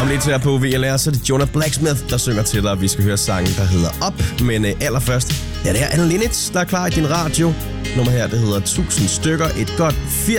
lidt her på VLR, så er det Jonah Blacksmith, der synger til dig. Vi skal høre sangen, der hedder Op. Men allerførst, ja, det er Anne Linnet, der er klar i din radio. Nummer her, det hedder 1000 stykker. Et godt